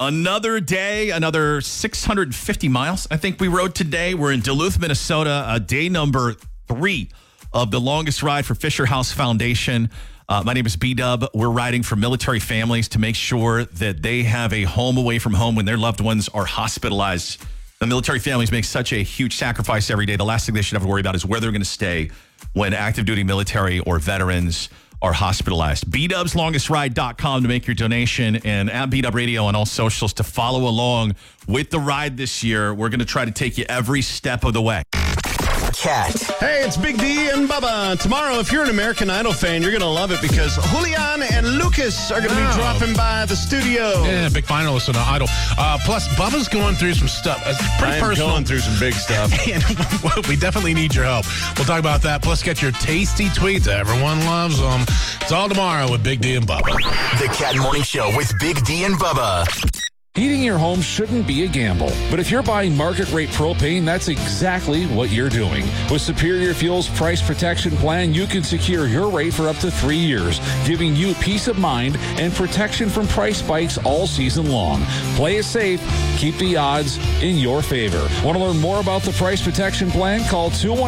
Another day, another 650 miles. I think we rode today. We're in Duluth, Minnesota, day number 3 of the longest ride for Fisher House Foundation. My name is B-Dub. We're riding for military families to make sure that they have a home away from home when their loved ones are hospitalized. The military families make such a huge sacrifice every day. The last thing they should have to worry about is where they're going to stay when active duty military or veterans are hospitalized. BDubsLongestRide.com to make your donation, and at BDub Radio on all socials to follow along with the ride this year. We're going to try to take you every step of the way. Cat. Hey, it's Big D and Bubba. Tomorrow, if you're an American Idol fan, you're going to love it because Julian and Lucas are going to be dropping by the studio. Yeah, big finalists in the Idol. Plus, Bubba's going through some stuff. It's pretty personal. Going through some big stuff. And we definitely need your help. We'll talk about that. Plus, get your tasty tweets. Everyone loves them. It's all tomorrow with Big D and Bubba. The Cat Morning Show with Big D and Bubba. Heating your home shouldn't be a gamble, but if you're buying market rate propane, that's exactly what you're doing. With Superior Fuel's price protection plan, you can secure your rate for up to 3 years, giving you peace of mind and protection from price spikes all season long. Play it safe. Keep the odds in your favor. Want to learn more about the price protection plan? Call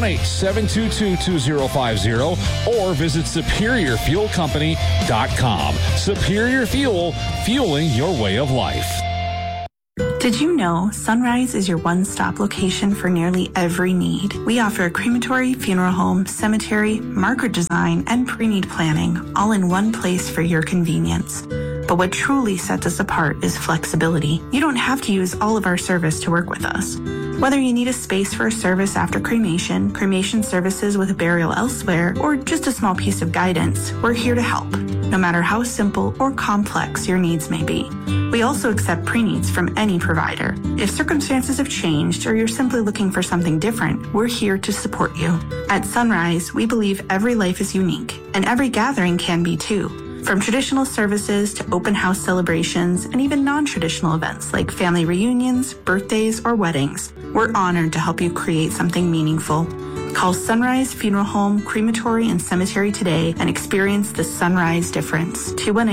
218-722-2050 or visit SuperiorFuelCompany.com. Superior Fuel, fueling your way of life. Did you know Sunrise is your one-stop location for nearly every need? We offer a crematory, funeral home, cemetery, marker design, and pre-need planning, all in one place for your convenience. But what truly sets us apart is flexibility. You don't have to use all of our service to work with us. Whether you need a space for a service after cremation, cremation services with a burial elsewhere, or just a small piece of guidance, we're here to help, no matter how simple or complex your needs may be. We also accept pre-needs from any provider. If circumstances have changed or you're simply looking for something different, we're here to support you. At Sunrise, we believe every life is unique, and every gathering can be too. From traditional services to open house celebrations and even non-traditional events like family reunions, birthdays, or weddings, we're honored to help you create something meaningful. Call Sunrise Funeral Home, Crematory, and Cemetery today and experience the Sunrise difference.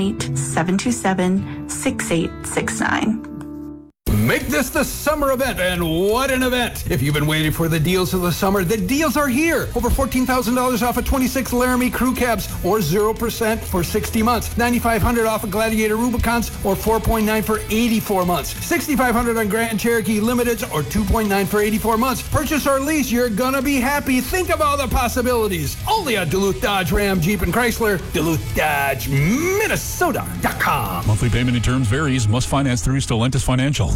218-727-6869. Make this the summer event, and what an event! If you've been waiting for the deals of the summer, the deals are here. Over $14,000 off of 26 Laramie crew cabs, or 0% for 60 months. $9,500 off of Gladiator Rubicons, or 4.9 for 84 months. $6,500 on Grant and Cherokee Limiteds, or 2.9 for 84 months. Purchase or lease, you're gonna be happy. Think of all the possibilities. Only at Duluth Dodge Ram Jeep and Chrysler. DuluthDodgeMinnesota.com. Monthly payment and terms varies. Must finance through Stellantis Financial.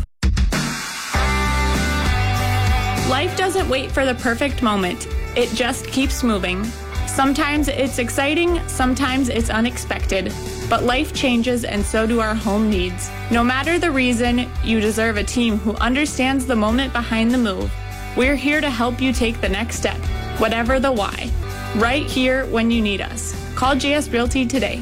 Life doesn't wait for the perfect moment. It just keeps moving. Sometimes it's exciting, sometimes it's unexpected. But life changes and so do our home needs. No matter the reason, you deserve a team who understands the moment behind the move. We're here to help you take the next step, whatever the why. Right here when you need us. Call JS Realty today,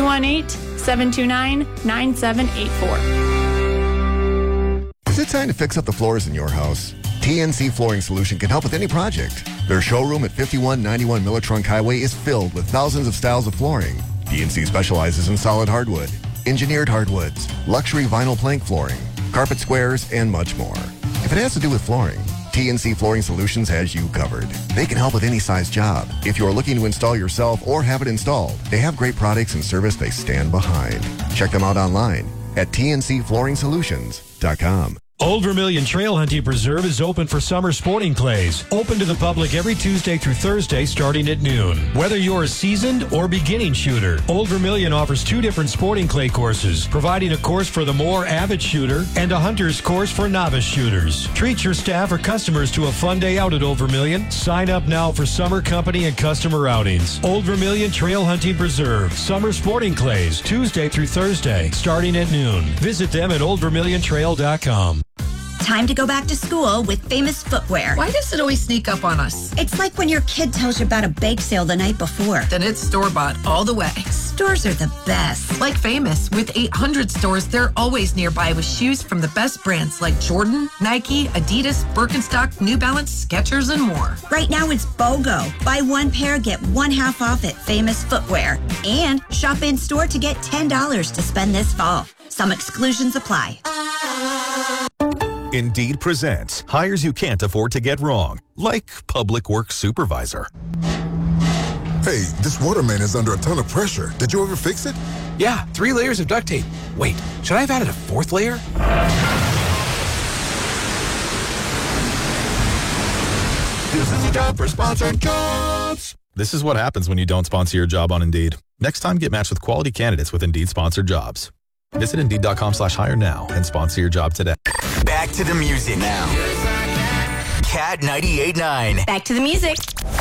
218-729-9784. Is it time to fix up the floors in your house? TNC Flooring Solution can help with any project. Their showroom at 5191 Miller-Trunk Highway is filled with thousands of styles of flooring. TNC specializes in solid hardwood, engineered hardwoods, luxury vinyl plank flooring, carpet squares, and much more. If it has to do with flooring, TNC Flooring Solutions has you covered. They can help with any size job. If you're looking to install yourself or have it installed, they have great products and service they stand behind. Check them out online at tncflooringsolutions.com. Old Vermilion Trail Hunting Preserve is open for summer sporting clays. Open to the public every Tuesday through Thursday starting at noon. Whether you're a seasoned or beginning shooter, Old Vermilion offers 2 different sporting clay courses, providing a course for the more avid shooter and a hunter's course for novice shooters. Treat your staff or customers to a fun day out at Old Vermilion. Sign up now for summer company and customer outings. Old Vermilion Trail Hunting Preserve. Summer sporting clays, Tuesday through Thursday starting at noon. Visit them at oldvermiliontrail.com. Time to go back to school with Famous Footwear. Why does it always sneak up on us? It's like when your kid tells you about a bake sale the night before. Then it's store-bought all the way. Stores are the best. Like Famous, with 800 stores, they're always nearby with shoes from the best brands like Jordan, Nike, Adidas, Birkenstock, New Balance, Skechers, and more. Right now it's BOGO. Buy one pair, get one half off at Famous Footwear. And shop in store to get $10 to spend this fall. Some exclusions apply. Indeed presents hires you can't afford to get wrong, like public works supervisor. Hey, this waterman is under a ton of pressure. Did you ever fix it? Yeah, 3 layers of duct tape. Wait, should I have added a 4th layer? This is a job for Sponsored Jobs. This is what happens when you don't sponsor your job on Indeed. Next time, get matched with quality candidates with Indeed Sponsored Jobs. Visit Indeed.com/hire now and sponsor your job today. Back to the music now. Cat 98.9. Back to the music.